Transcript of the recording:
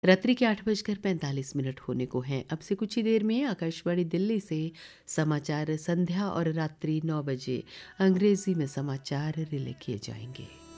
रात्रि के 8:45 होने को हैं। अब से कुछ ही देर में आकाशवाणी दिल्ली से समाचार संध्या और रात्रि 9 बजे अंग्रेजी में समाचार रिले किए जाएंगे।